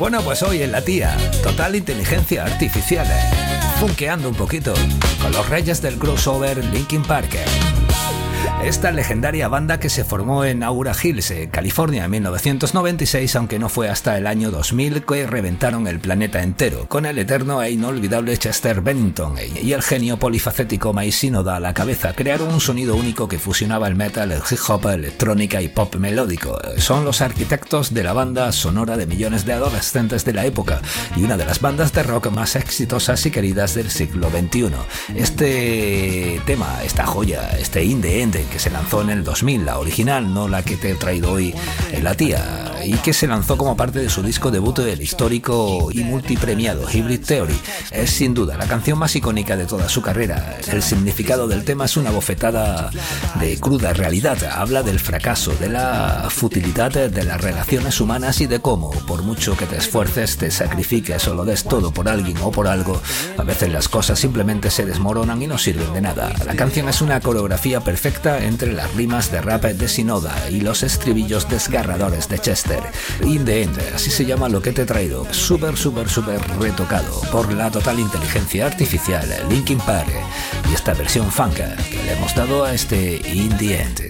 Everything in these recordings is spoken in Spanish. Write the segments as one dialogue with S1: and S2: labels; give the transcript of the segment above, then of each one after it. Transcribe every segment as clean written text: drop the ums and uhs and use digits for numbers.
S1: Bueno, pues hoy en La Tía, total inteligencia artificial, funkeando un poquito con los reyes del crossover Linkin Park. Esta legendaria banda que se formó en Aura Hills, California, en 1996, aunque no fue hasta el año 2000 que reventaron el planeta entero, con el eterno e inolvidable Chester Bennington y el genio polifacético Mike Shinoda a la cabeza. Crearon un sonido único que fusionaba el metal, el hip hop, electrónica y pop melódico. Son los arquitectos de la banda sonora de millones de adolescentes de la época y una de las bandas de rock más exitosas y queridas del siglo XXI. Este tema, esta joya, este In The End, que se lanzó en el 2000, la original, no la que te he traído hoy en La Tía, y que se lanzó como parte de su disco debut, el histórico y multipremiado Hybrid Theory, es sin duda la canción más icónica de toda su carrera. El significado del tema es una bofetada de cruda realidad, habla del fracaso, de la futilidad de las relaciones humanas y de cómo, por mucho que te esfuerces, te sacrifiques o lo des todo por alguien o por algo, a veces las cosas simplemente se desmoronan y no sirven de nada. La canción es una coreografía perfecta entre las rimas de rap de Shinoda y los estribillos desgarradores de Chester. In The End, así se llama lo que te he traído, súper retocado por la total inteligencia artificial Linkin Park y esta versión funk que le hemos dado a este In The End.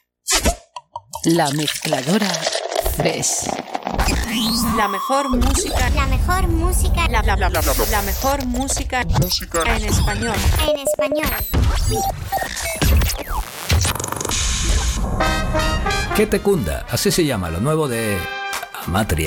S2: La mezcladora Fresh.
S3: La mejor música.
S4: La mejor música.
S3: La mejor música en español.
S4: En español.
S1: Que te cunda, así se llama lo nuevo de Amatria.